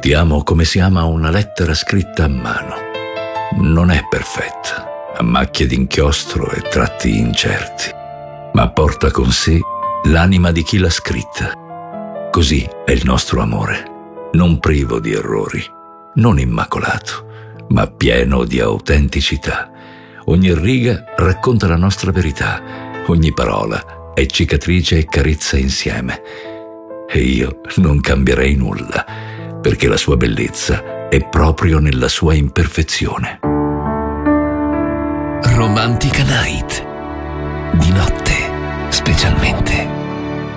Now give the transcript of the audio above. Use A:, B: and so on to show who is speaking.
A: Ti amo come si ama una lettera scritta a mano. Non è perfetta, ha macchie d'inchiostro e tratti incerti, ma porta con sé l'anima di chi l'ha scritta. Così è il nostro amore, non privo di errori, non immacolato, ma pieno di autenticità. Ogni riga racconta la nostra verità, ogni parola è cicatrice e carezza insieme. E io non cambierei nulla, perché la sua bellezza è proprio nella sua imperfezione.
B: Romantica Night. Di notte, specialmente.